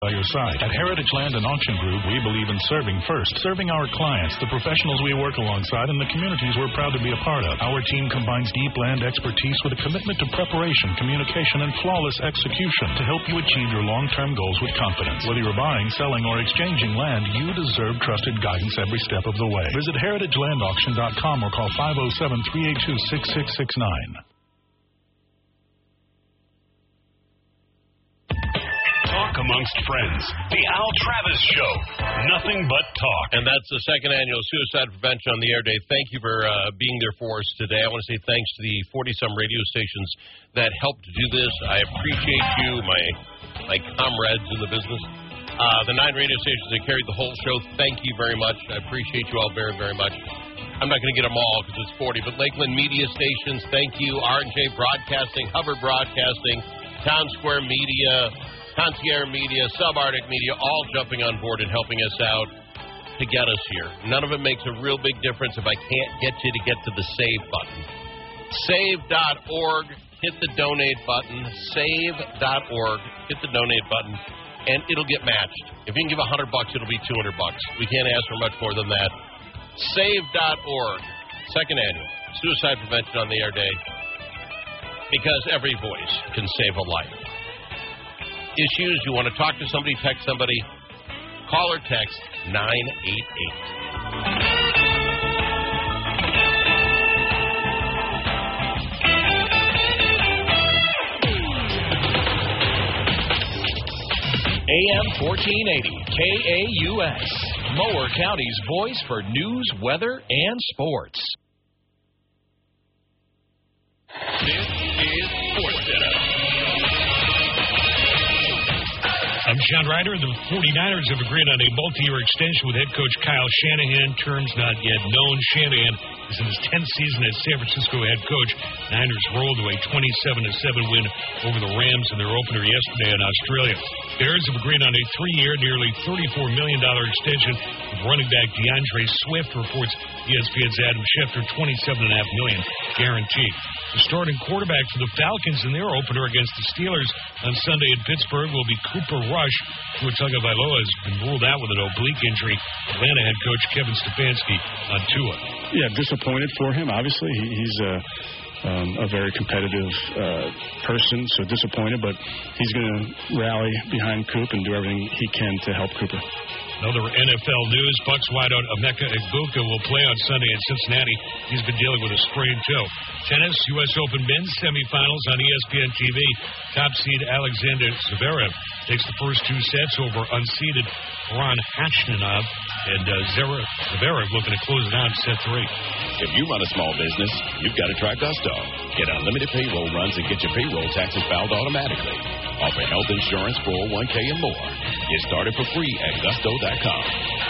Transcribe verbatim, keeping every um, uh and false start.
by your side. At Heritage Land and Auction Group, we believe in serving first, serving our clients, the professionals we work alongside, and the communities we're proud to be a part of. Our team combines deep land expertise with a commitment to preparation, communication, and flawless execution to help you achieve your long-term goals with confidence. Whether you're buying, selling, or exchanging land, you deserve trusted guidance every step of the way. Visit heritage land auction dot com or call five oh seven, three eight two, six six six nine. Talk amongst friends. The Al Travis Show. Nothing but talk. And that's the second annual Suicide Prevention on the Air Day. Thank you for uh, being there for us today. I want to say thanks to the forty-some radio stations that helped do this. I appreciate you, my my comrades in the business. Uh, the nine radio stations that carried the whole show, thank you very much. I appreciate you all very, very much. I'm not going to get them all because it's forty, but Lakeland Media Stations, thank you. R and J Broadcasting, Hubbard Broadcasting, Town Square Media, Concierge Media, Subarctic Media, all jumping on board and helping us out to get us here. None of it makes a real big difference if I can't get you to get to the save button. Save dot org, hit the donate button. Save dot org, hit the donate button, and it'll get matched. If you can give one hundred bucks, it'll be two hundred bucks. We can't ask for much more than that. Save dot org, second annual Suicide Prevention on the Air Day, because every voice can save a life. Issues, you want to talk to somebody, text somebody, call or text nine eight eight. A M fourteen eighty K A U S, Mower County's voice for news, weather, and sports. This is Sports Center. I'm Sean Ryder. The forty-niners have agreed on a multi-year extension with head coach Kyle Shanahan. Terms not yet known. Shanahan is in his tenth season as San Francisco head coach. Niners rolled to a twenty-seven to seven win over the Rams in their opener yesterday in Australia. Bears have agreed on a three-year, nearly thirty-four million dollars extension with running back DeAndre Swift, reports E S P N's Adam Schefter, twenty-seven point five million dollars guaranteed. The starting quarterback for the Falcons in their opener against the Steelers on Sunday in Pittsburgh will be Cooper Rush. Tua Tagovailoa has been ruled out with an oblique injury. Atlanta head coach Kevin Stefanski on Tua. Yeah, disappointed for him. Obviously, he, he's a, um, a very competitive uh, person, so disappointed, but he's going to rally behind Coop and do everything he can to help Cooper. Another N F L news, Bucks wideout Emeka Egbuka will play on Sunday in Cincinnati. He's been dealing with a sprained toe. Tennis, U S Open men's semifinals on E S P N T V. Top seed Alexander Zverev takes the first two sets over unseeded Ron Khachanov, and uh, Zverev looking to close it out in set three. If you run a small business, you've got to try Gusto. Get unlimited payroll runs and get your payroll taxes filed automatically. Offer health insurance, four oh one k, and more. Get started for free at gusto dot com.